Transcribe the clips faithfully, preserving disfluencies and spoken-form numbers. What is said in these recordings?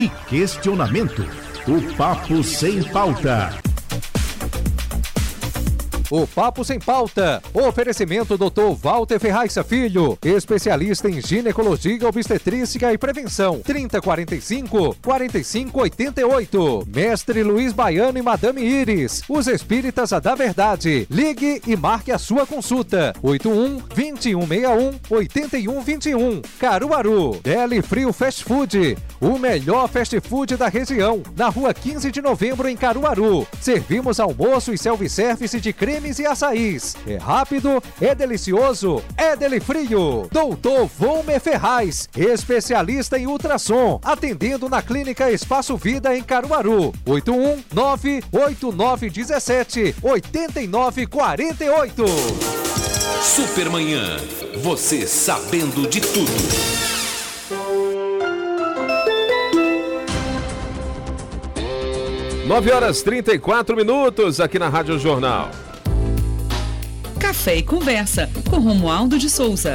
e questionamento. O Papo Sem Pauta. O Papo Sem Pauta. Oferecimento doutor Walter Ferraiça Filho, especialista em ginecologia, obstetrícia e prevenção. trinta quarenta e cinco, quarenta e cinco oitenta e oito. Mestre Luiz Baiano e Madame Iris, os espíritas da verdade. Ligue e marque a sua consulta. oito um, vinte e um sessenta e um, oitenta e um vinte e um. Caruaru. Deli Frio Fast Food, o melhor fast food da região. Na rua quinze de novembro, em Caruaru. Servimos almoço e self-service de creme e açaís. É rápido, é delicioso, é Deli Frio. doutor Volmer Ferraz, especialista em ultrassom, atendendo na Clínica Espaço Vida em Caruaru. oito um nove oito nove um sete oito nove quatro oito. Supermanhã, você sabendo de tudo. nove horas e trinta e quatro minutos aqui na Rádio Jornal. Café e Conversa, com Romualdo de Souza.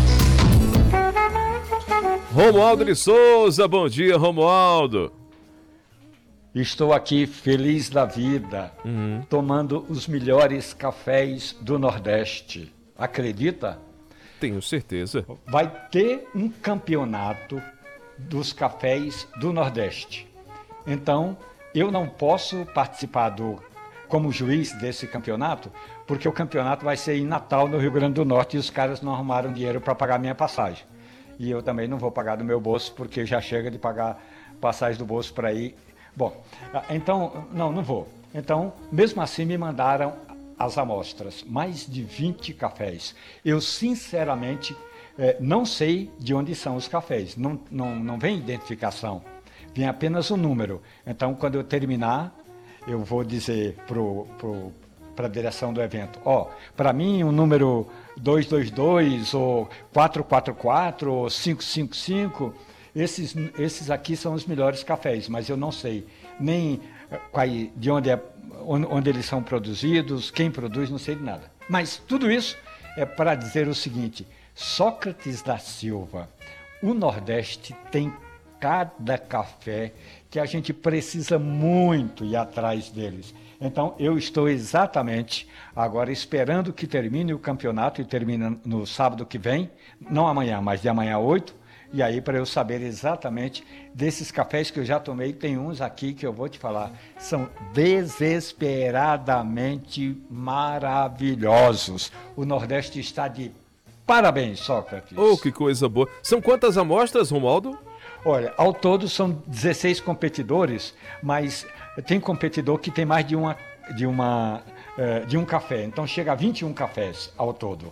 Romualdo de Souza, bom dia, Romualdo. Estou aqui feliz da vida, uhum. tomando os melhores cafés do Nordeste. Acredita? Tenho certeza. Vai ter um campeonato dos cafés do Nordeste. Então, eu não posso participar do, como juiz desse campeonato, porque o campeonato vai ser em Natal, no Rio Grande do Norte, e os caras não arrumaram dinheiro para pagar minha passagem. E eu também não vou pagar do meu bolso, porque já chega de pagar passagem do bolso para ir. Bom, então, não, não vou. Então, mesmo assim, me mandaram as amostras, mais de vinte cafés. Eu, sinceramente, eh, não sei de onde são os cafés, não, não, não vem identificação, vem apenas o número. Então, quando eu terminar, eu vou dizer pro, pro, para a direção do evento, ó, para mim o número duzentos e vinte e dois, ou quatrocentos e quarenta e quatro, ou quinhentos e cinquenta e cinco, esses, esses aqui são os melhores cafés, mas eu não sei nem qual, de onde, é, onde, onde eles são produzidos, quem produz, não sei de nada. Mas tudo isso é para dizer o seguinte: Sócrates da Silva, o Nordeste tem cada café que a gente precisa muito ir atrás deles. Então, eu estou exatamente agora esperando que termine o campeonato, e termina no sábado que vem, não amanhã, mas de amanhã a oito, e aí para eu saber exatamente desses cafés que eu já tomei. Tem uns aqui que eu vou te falar, são desesperadamente maravilhosos. O Nordeste está de parabéns, Sócrates. Oh, que coisa boa. São quantas amostras, Romualdo? Olha, ao todo são dezesseis competidores, mas tem competidor que tem mais de, uma, de, uma, uh, de um café. Então chega a vinte e um cafés ao todo.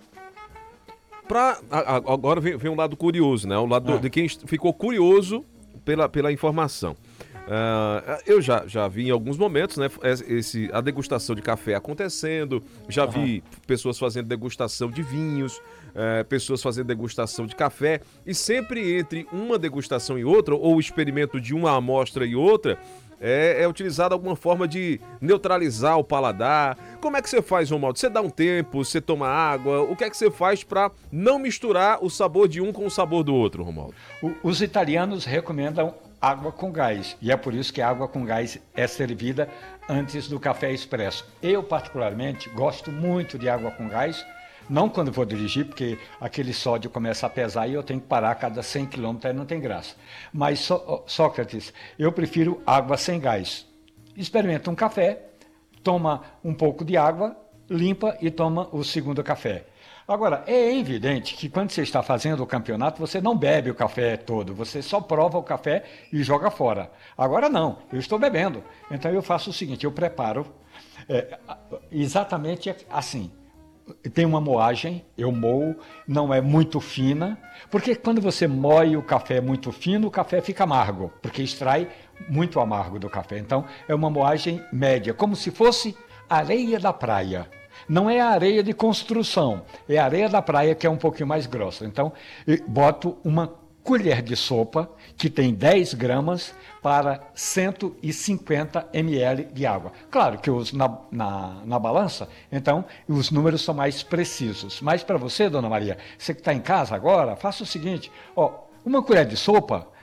Pra, agora vem, vem um lado curioso, né? O lado ah. de quem ficou curioso pela, pela informação. Uh, eu já, já vi em alguns momentos, né, esse, a degustação de café acontecendo, já uhum. vi pessoas fazendo degustação de vinhos, uh, pessoas fazendo degustação de café, e sempre entre uma degustação e outra, ou o experimento de uma amostra e outra, é, é utilizada alguma forma de neutralizar o paladar. Como é que você faz, Romualdo? Você dá um tempo, você toma água, o que é que você faz para não misturar o sabor de um com o sabor do outro, Romualdo? O, os italianos recomendam água com gás, e é por isso que a água com gás é servida antes do café expresso. Eu, particularmente, gosto muito de água com gás, não quando vou dirigir, porque aquele sódio começa a pesar e eu tenho que parar a cada cem quilômetros, aí não tem graça. Mas, Só- Sócrates, eu prefiro água sem gás. Experimenta um café, toma um pouco de água, limpa e toma o segundo café. Agora, é evidente que quando você está fazendo o campeonato, você não bebe o café todo, você só prova o café e joga fora. Agora não, eu estou bebendo. Então eu faço o seguinte, eu preparo é, exatamente assim. Tem uma moagem, eu moo, não é muito fina, porque quando você moe o café muito fino, o café fica amargo, porque extrai muito amargo do café. Então é uma moagem média, como se fosse areia da praia. Não é a areia de construção, é a areia da praia que é um pouquinho mais grossa. Então, eu boto uma colher de sopa, que tem dez gramas, para cento e cinquenta mililitros de água. Claro que eu uso na, na, na balança, então os números são mais precisos. Mas para você, dona Maria, você que está em casa agora, faça o seguinte, ó, uma colher de sopa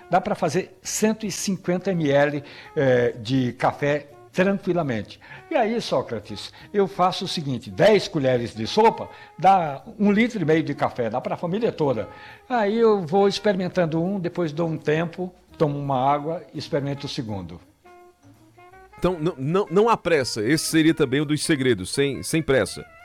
dá para fazer cento e cinquenta mililitros eh, de café tranquilamente. E aí, Sócrates, eu faço o seguinte, dez colheres de sopa dá um litro e meio de café, dá para a família toda. Aí eu vou experimentando um, depois dou um tempo, tomo uma água e experimento o segundo. Então, não, não, não há pressa. Esse seria também um dos segredos, sem, sem pressa.